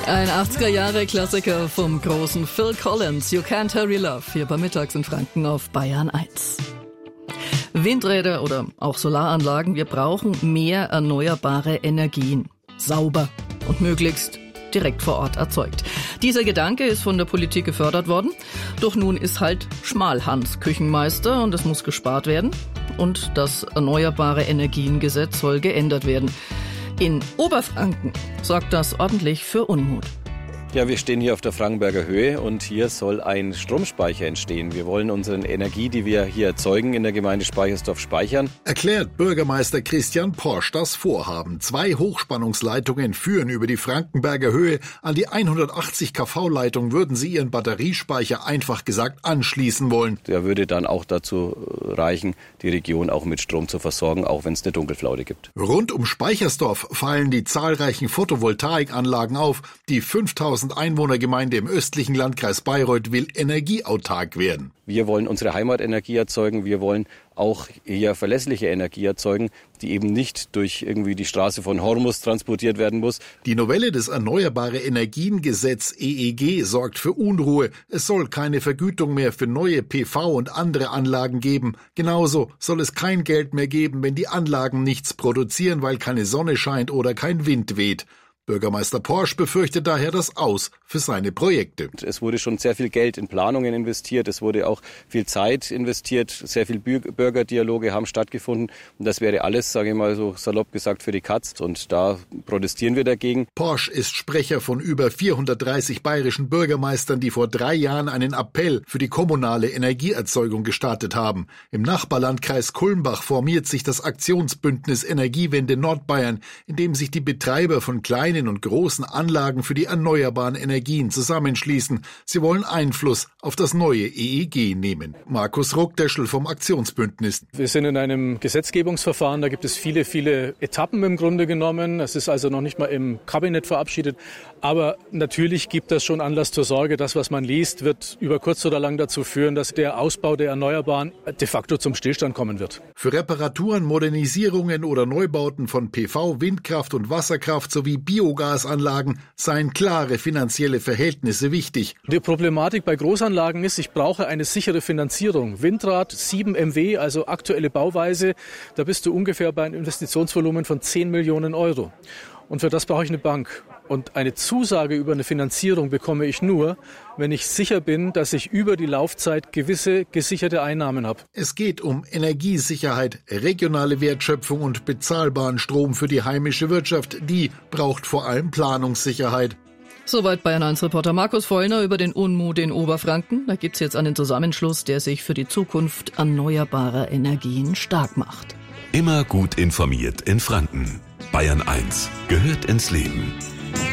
Ein 80er-Jahre-Klassiker vom großen Phil Collins, You Can't Hurry Love, hier bei Mittags in Franken auf Bayern 1. Windräder oder auch Solaranlagen, wir brauchen mehr erneuerbare Energien. Sauber und möglichst direkt vor Ort erzeugt. Dieser Gedanke ist von der Politik gefördert worden, doch nun ist halt Schmalhans Küchenmeister und es muss gespart werden und das Erneuerbare Energiengesetz soll geändert werden. In Oberfranken sorgt das ordentlich für Unmut. Ja, wir stehen hier auf der Frankenberger Höhe und hier soll ein Stromspeicher entstehen. Wir wollen unsere Energie, die wir hier erzeugen, in der Gemeinde Speichersdorf speichern. Erklärt Bürgermeister Christian Porsch das Vorhaben. 2 Hochspannungsleitungen führen über die Frankenberger Höhe. An die 180 kV-Leitung würden sie ihren Batteriespeicher einfach gesagt anschließen wollen. Der würde dann auch dazu reichen, die Region auch mit Strom zu versorgen, auch wenn es eine Dunkelflaute gibt. Rund um Speichersdorf fallen die zahlreichen Photovoltaikanlagen auf. Die 5000 Einwohnergemeinde im östlichen Landkreis Bayreuth will energieautark werden. Wir wollen unsere Heimatenergie erzeugen. Wir wollen auch hier verlässliche Energie erzeugen, die eben nicht durch irgendwie die Straße von Hormus transportiert werden muss. Die Novelle des Erneuerbare Energiengesetz EEG sorgt für Unruhe. Es soll keine Vergütung mehr für neue PV und andere Anlagen geben. Genauso soll es kein Geld mehr geben, wenn die Anlagen nichts produzieren, weil keine Sonne scheint oder kein Wind weht. Bürgermeister Porsch befürchtet daher das Aus für seine Projekte. Es wurde schon sehr viel Geld in Planungen investiert, es wurde auch viel Zeit investiert, sehr viel Bürgerdialoge haben stattgefunden und das wäre alles, sage ich mal so salopp gesagt, für die Katz und da protestieren wir dagegen. Porsch ist Sprecher von über 430 bayerischen Bürgermeistern, die vor 3 Jahren einen Appell für die kommunale Energieerzeugung gestartet haben. Im Nachbarlandkreis Kulmbach formiert sich das Aktionsbündnis Energiewende Nordbayern, in dem sich die Betreiber von kleinen und großen Anlagen für die erneuerbaren Energien zusammenschließen. Sie wollen Einfluss auf das neue EEG nehmen. Markus Ruckdeschl vom Aktionsbündnis. Wir sind in einem Gesetzgebungsverfahren, da gibt es viele, viele Etappen im Grunde genommen. Es ist also noch nicht mal im Kabinett verabschiedet. Aber natürlich gibt das schon Anlass zur Sorge. Das, was man liest, wird über kurz oder lang dazu führen, dass der Ausbau der Erneuerbaren de facto zum Stillstand kommen wird. Für Reparaturen, Modernisierungen oder Neubauten von PV, Windkraft und Wasserkraft sowie Biogasanlagen seien klare finanzielle Verhältnisse wichtig. Die Problematik bei Großanlagen ist, ich brauche eine sichere Finanzierung. Windrad 7 MW, also aktuelle Bauweise, da bist du ungefähr bei einem Investitionsvolumen von 10 Millionen Euro. Und für das brauche ich eine Bank. Und eine Zusage über eine Finanzierung bekomme ich nur, wenn ich sicher bin, dass ich über die Laufzeit gewisse gesicherte Einnahmen habe. Es geht um Energiesicherheit, regionale Wertschöpfung und bezahlbaren Strom für die heimische Wirtschaft. Die braucht vor allem Planungssicherheit. Soweit Bayern 1 Reporter Markus Vollner über den Unmut in Oberfranken. Da gibt's jetzt einen Zusammenschluss, der sich für die Zukunft erneuerbarer Energien stark macht. Immer gut informiert in Franken. Bayern 1 gehört ins Leben.